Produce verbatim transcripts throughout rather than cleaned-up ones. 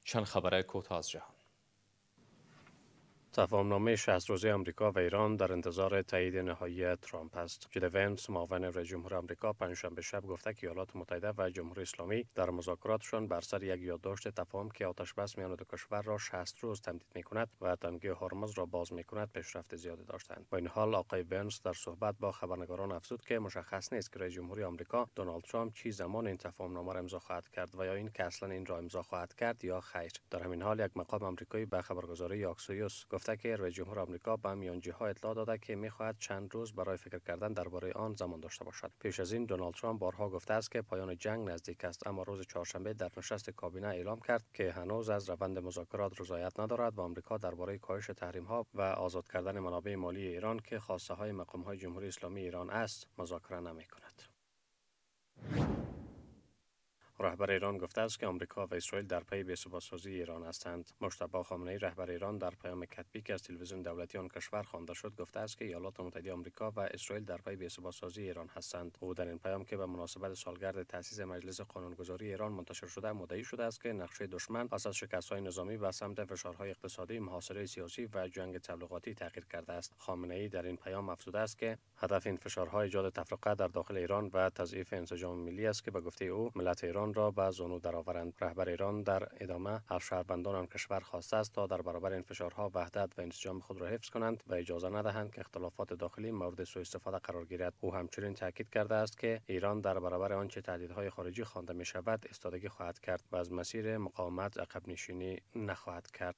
چند خبر کوتاه از جهان. تفاهم‌نامه شصت روزه آمریکا و ایران در انتظار تایید نهایی ترامپ است. جد ونس، معاون رئیس جمهور آمریکا، پنجشنبه شب گفته که ایالات متحده و جمهوری اسلامی در مذاکراتشان بر سر یک یادداشت تفاهم که آتش‌بس میان دو کشور را شصت روز تمدید می‌کند و تنگه هرمز را باز می‌کند پیشرفت زیادی داشتند. با این حال آقای ونس در صحبت با خبرنگاران افزود که مشخص نیست که رئیس جمهوری آمریکا دونالد ترامپ چی زمان این تفاهم‌نامه را امضا خواهد کرد و یا این که اصلا این را امضا خواهد کرد یا خیر. در همین حال یک مقام آمریکایی به خبرگزاری آکسیوس گفته که رئیس جمهور آمریکا به میانجی‌ها اطلاع داده که می‌خواهد چند روز برای فکر کردن درباره آن زمان داشته باشد. پیش از این دونالد ترامپ بارها گفته است که پایان جنگ نزدیک است، اما روز چهارشنبه در نشست کابینه اعلام کرد که هنوز از روند مذاکرات رضایت ندارد و آمریکا درباره کاهش تحریم‌ها و آزاد کردن منابع مالی ایران که خواسته‌های مقام‌های جمهوری اسلامی ایران است مذاکره نمی‌کند. رهبر ایران گفته است که آمریکا و اسرائیل در پی بی‌ثبات‌سازی ایران هستند. مجتبی خامنه‌ای رهبر ایران در پیام کتبی که از تلویزیون دولتی آن کشور خوانده شد گفته است که ایالات متحده آمریکا و اسرائیل در پی بی‌ثبات‌سازی ایران هستند. او در این پیام که به مناسبت سالگرد تأسیس مجلس قانونگذاری ایران منتشر شده مدعی شده است که نقشه دشمن پس از شکست‌های نظامی و سمت فشارهای اقتصادی، محاصره سیاسی و جنگ تبلیغاتی تغییر کرده است. خامنه‌ای در این پیام افزوده است که هدف این فشارها ایجاد تفرقه در داخل ایران و تضعیف انسجام ملی است که به گفته او ملت ایران را به زانو درآورند. رهبر ایران در ادامه از شهروندان آن کشور خواسته است تا در برابر این فشارها وحدت و انسجام خود را حفظ کنند و اجازه ندهند که اختلافات داخلی مورد سوء استفاده قرار گیرد. او همچنین تاکید کرده است که ایران در برابر آنچه تهدیدهای خارجی خوانده می شود ایستادگی خواهد کرد و از مسیر مقاومت عقب نشینی نخواهد کرد.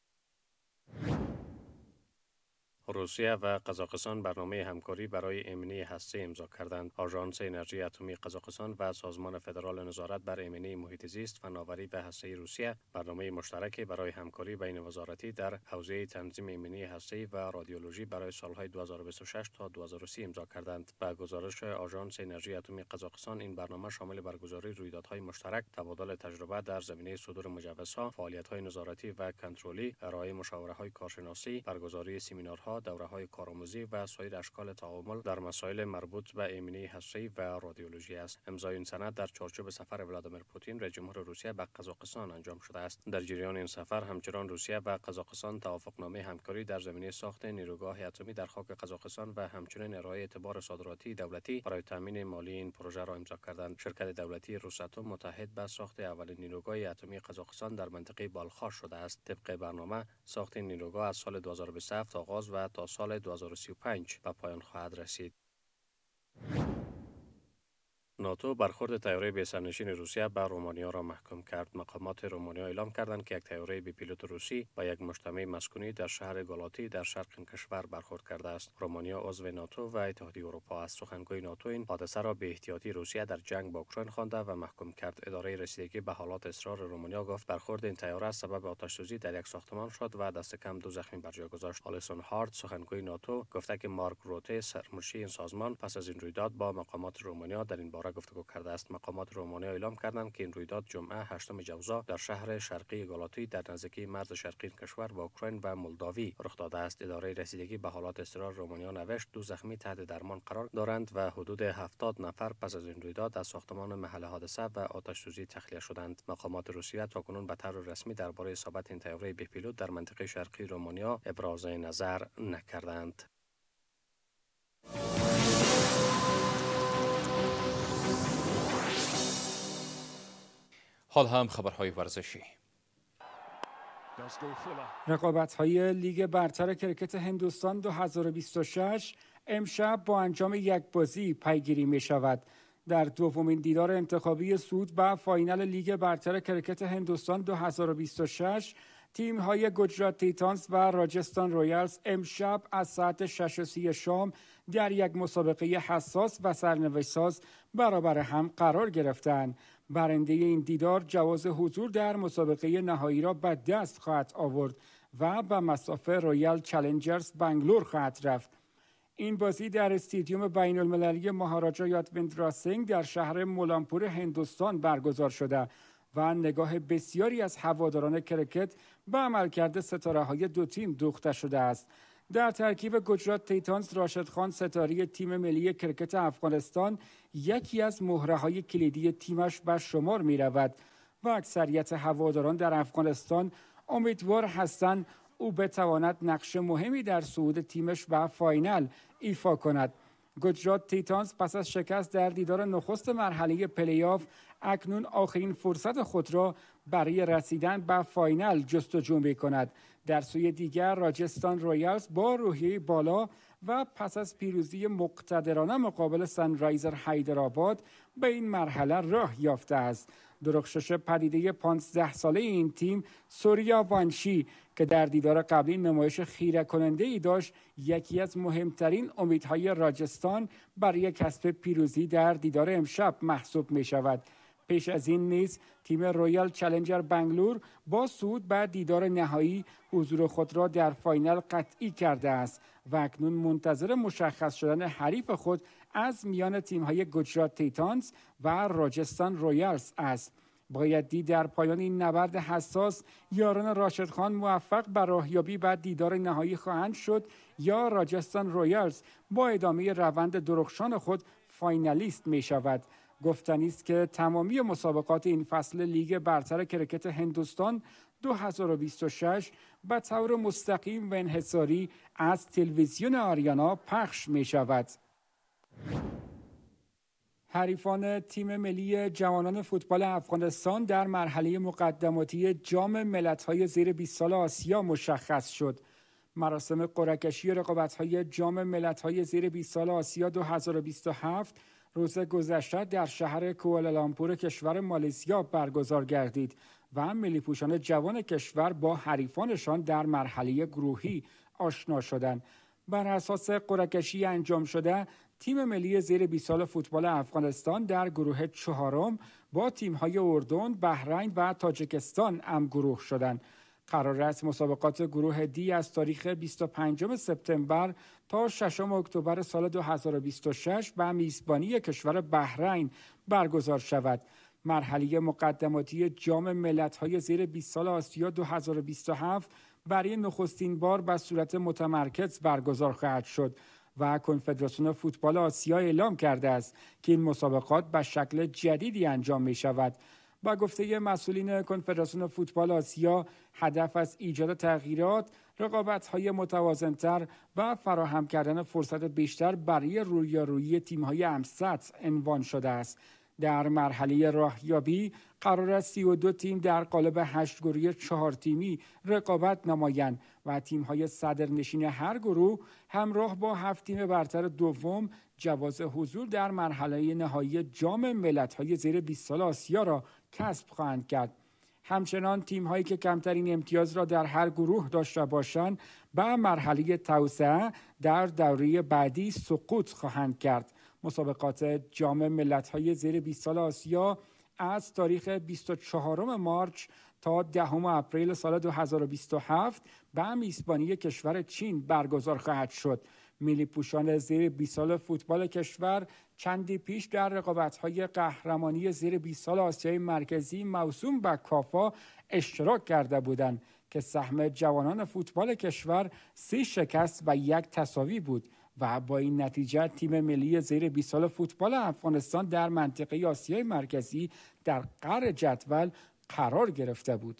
روسیه و قزاقستان برنامه همکاری برای ایمنی هسته امضا کردند. آژانس انرژی اتمی قزاقستان و سازمان فدرال نظارت بر ایمنی محیط زیست، فناوری و هسته‌ای روسیه برنامه مشترک برای همکاری بین وزارتی در حوزه تنظیم ایمنی هسته‌ای و رادیولوژی برای سالهای دو هزار و بیست و شش تا دو هزار و سی امضا کردند. به گزارش آژانس انرژی اتمی قزاقستان این برنامه شامل برگزاری رویدادهای مشترک، تبادل تجربه در زمینه صدور مجوزها، فعالیت‌های نظارتی و کنترلی، ارائه مشاوره‌های کارشناسی، برگزاری سمینارها، دوره‌های کارآموزی و سایر اشکال تعامل در مسائل مربوط به ایمنی هسته‌ای و رادیولوژی است. امضای این سند در چارچوب سفر ولادیمیر پوتین رئیس جمهور روسیه به قزاقستان انجام شده است. در جریان این سفر همچنان روسیه و قزاقستان توافقنامه همکاری در زمینه ساخت نیروگاه اتمی در خاک قزاقستان و همچنین ارائه اعتبار صادراتی دولتی برای تامین مالی این پروژه را امضا کردند. شرکت دولتی روساتوم متحد به ساخت اولین نیروگاه اتمی قزاقستان در منطقه بالخاش شده است. طبق برنامه ساخت این نیروگاه از سال دو هزار و بیست و هفت آغاز و تا سال دو هزار و سی و پنج به پایان خواهد رسید. ناتو برخورد طیاره بی سرنشین روسیه به رومانیا را محکوم کرد. مقامات رومانیا اعلام کردند که یک طیاره بی پیلوت روسی با یک مجتمع مسکونی در شهر گالاتی در شرق این کشور برخورد کرده است. رومانیا عضو ناتو و اتحادیه اروپا است. سخنگوی ناتو این حادثه را به احتیاطی روسیه در جنگ با اوکراین خوانده و محکوم کرد. اداره رسیدگی به حالات اضطرار رومانیا گفت برخورد این طیاره سبب آتش‌سوزی در یک ساختمان شد و دست کم دو زخمی بر جای گذاشت. آلیسون هارت، سخنگوی ناتو، گفته که مارک روته، سرمرشی این سازمان، پس از این رویداد با مقامات رومانیا در این باره گفتگو کرده است. مقامات رومانیا اعلام کردند که این رویداد جمعه هشتم جوزا در شهر شرقی گالاتی در نزدیکی مرز شرقی کشور با اوکراین و مولداوی رخ داده است. اداره رسیدگی به حالات اضطرار رومانیا نوشت دو زخمی تحت درمان قرار دارند و حدود هفتاد نفر پس از این رویداد از ساختمان محل حادثه و آتش سوزی تخلیه شدند. مقامات روسیه تاکنون به طور رسمی درباره اصابت این طیاره بی پیلوت در منطقه شرقی رومانیا ابراز نظر نکردند. حال هم خبرهای ورزشی. رقابت‌های لیگ برتر کرکت هندوستان دو هزار و بیست و شش امشب با انجام یک بازی پیگیری می شود. در دومین دیدار انتخابی صعود به فاینال لیگ برتر کرکت هندوستان دو هزار و بیست و شش تیم‌های گجرات تیتانز و راجستان رویالز امشب از ساعت شش و سی شام در یک مسابقه حساس و سرنوشت‌ساز برابر هم قرار گرفتند. برنده این دیدار جواز حضور در مسابقه نهایی را به دست خواهد آورد و به مصاف رویال چالنجرز بنگلور خواهد رفت. این بازی در استادیوم بین المللی مهاراجا یادویندرا سینگ در شهر مولانپور هندوستان برگزار شده و نگاه بسیاری از هواداران کرکت به عملکرد ستاره‌های دو تیم دوخته شده است. در ترکیب گجرات تیتانز راشد خان ستاره تیم ملی کرکت افغانستان یکی از مهره‌های کلیدی تیمش به شمار می‌رود. و اکثریت هواداران در افغانستان امیدوار هستند او بتواند نقش مهمی در صعود تیمش به فاینال ایفا کند. گجرات تیتانز پس از شکست در دیدار نخست مرحله پلی آف اکنون آخرین فرصت خود را برای رسیدن به فاینال جستجو می‌کند. در سوی دیگر راجستان رویالز با روحیه بالا و پس از پیروزی مقتدرانه مقابل سنرایزر حیدرآباد به این مرحله راه یافته است. درخشش پدیده پانزده ساله این تیم سوریا وانشی که در دیدار قبلی نمایش خیره کننده ای داشت، یکی از مهمترین امیدهای راجستان برای کسب پیروزی در دیدار امشب محسوب می شود. پیش از این نیز تیم رویال چالنجر بنگلور با صعود به دیدار نهایی حضور خود را در فاینال قطعی کرده است و اکنون منتظر مشخص شدن حریف خود از میان تیم‌های گجرات تیتانز و راجستان رویالز است. باید دید در پایان این نبرد حساس یاران راشد خان موفق به راهیابی به دیدار نهایی خواهند شد یا راجستان رویالز با ادامه روند درخشان خود فاینالیست می شود. گفتنی است که تمامی مسابقات این فصل لیگ برتر کرکت هندوستان دو هزار و بیست و شش به طور مستقیم و انحصاری از تلویزیون آریانا پخش می شود. حریفان تیم ملی جوانان فوتبال افغانستان در مرحله مقدماتی جام ملت‌های زیر بیست سال آسیا مشخص شد. مراسم قرعه‌کشی رقابت‌های جام ملت‌های زیر بیست سال آسیا دو هزار و بیست و هفت روز گذشته در شهر کوالالامپور کشور مالزیا برگزار گردید و ملی پوشان جوان کشور با حریفانشان در مرحله گروهی آشنا شدند. بر اساس قرعه‌کشی انجام شده، تیم ملی زیر بیست سال فوتبال افغانستان در گروه چهارم با تیم‌های اردن، بحرین و تاجیکستان همگروه شدند. قرار است مسابقات گروه دی از تاریخ بیست و پنجم سپتامبر تا ششم اکتبر سال دو هزار و بیست و شش به میزبانی کشور بحرین برگزار شود. مرحله مقدماتی جام ملت‌های زیر بیست سال آسیا دو هزار و بیست و هفت برای نخستین بار به صورت متمرکز برگزار خواهد شد و کنفدراسیون فوتبال آسیا اعلام کرده است که این مسابقات به شکل جدیدی انجام می شود. با گفته مسئولین کنفدراسیون فوتبال آسیا، هدف از ایجاد تغییرات، رقابت‌های متوازن‌تر و فراهم کردن فرصت بیشتر برای رویارویی تیم‌های هم‌سطح عنوان شده است. در مرحله راهیابی قرار است سی و دو تیم در قالب هشت گروهی چهار تیمی رقابت نمایند و تیم‌های صدرنشین هر گروه همراه با هفت تیم برتر دوم جواز حضور در مرحله نهایی جام ملت‌های زیر بیست سال آسیا را کسب خواهند کرد. همچنان تیم‌هایی که کمترین امتیاز را در هر گروه داشته باشند به مرحله توسعه در دوره بعدی سقوط خواهند کرد. مسابقات جام ملت‌های زیر بیست سال آسیا از تاریخ بیست و چهارم مارس تا دهم اپریل سال دو هزار و بیست و هفت به میزبانی کشور چین برگزار خواهد شد. ملی پوشان زیر بیست سال فوتبال کشور چندی پیش در رقابت‌های قهرمانی زیر بیست سال آسیای مرکزی موسوم به کافا اشتراک کرده بودند که سهم جوانان فوتبال کشور سه شکست و یک تساوی بود و با این نتیجه تیم ملی زیر بیست سال فوتبال افغانستان در منطقه آسیای مرکزی در قعر جدول قرار گرفته بود.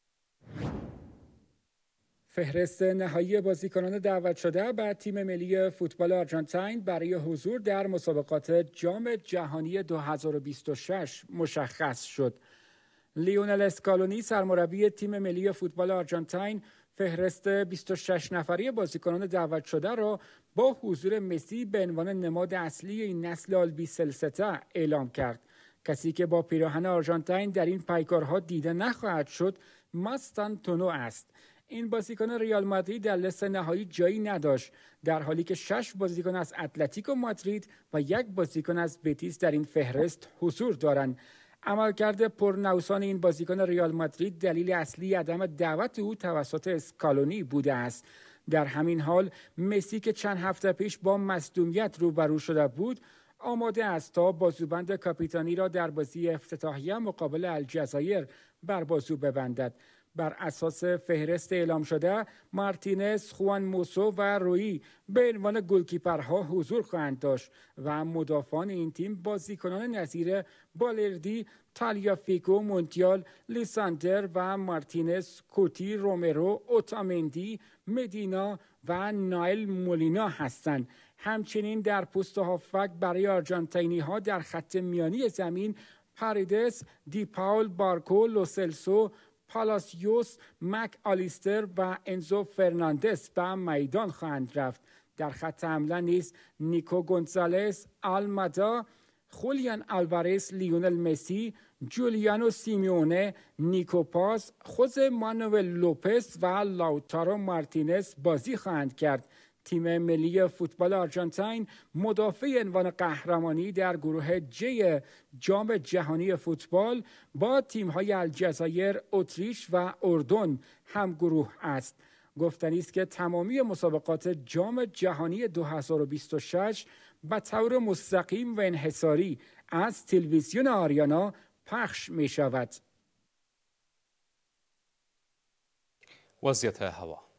فهرست نهایی بازیکنان دعوت شده به تیم ملی فوتبال آرژانتین برای حضور در مسابقات جام جهانی دو هزار و بیست و شش مشخص شد. لیونل اسکالونی سرمربی تیم ملی فوتبال آرژانتین فهرست بیست و شش نفری بازیکنان دعوت شده را با حضور مسی به عنوان نماد اصلی این نسل آلبیسلستا اعلام کرد. کسی که با پیراهن آرژانتین در این پیکارها دیده نخواهد شد ماستانتونو است. این بازیکن ریال مادرید در لیست نهایی جایی نداشت، در حالی که شش بازیکن از اتلتیکو مادرید و یک بازیکن از بتیس در این فهرست حضور دارند. عملکرد پرنوسان این بازیکن ریال مادرید دلیل اصلی عدم دعوت او توسط اسکالونی بوده است. در همین حال مسی که چند هفته پیش با مصدومیت روبرو شده بود، آماده است تا بازوبند کاپیتانی را در بازی افتتاحیه مقابل الجزایر بر بازو ببندد. بر اساس فهرست اعلام شده مارتینز، خوان موسو و روی به عنوان گلکیپرها حضور خواهند داشت و مدافعان این تیم بازیکنان نظیر بالردی، تالیافیکو، مونتیال، لیساندر و مارتینز، کوتی، رومرو، اوتامندی، مدینا و نایل مولینا هستند. همچنین در پست هافبک برای آرژانتینی ها در خط میانی زمین پاریدس، دی پاول، بارکو، لوسلسو، پالاسیوس، مک آلیستر و انزو فرناندس به میدان خواهند رفت. در خط حمله نیز نیکو گونزالز، آلمادا، خولیان آلوارز، لیونل مسی، جولیانو سیمیونه، نیکو پاس، خوزه مانوئل لوپس و لاوتارو مارتینز بازی خواهند کرد. تیم ملی فوتبال آرژانتین مدافع عنوان قهرمانی در گروه جی جام جهانی فوتبال با تیم‌های الجزایر، اتریش و اردن هم گروه است. گفتنی است که تمامی مسابقات جام جهانی دو هزار و بیست و شش به طور مستقیم و انحصاری از تلویزیون آریانا پخش می شود. وضعیت هوا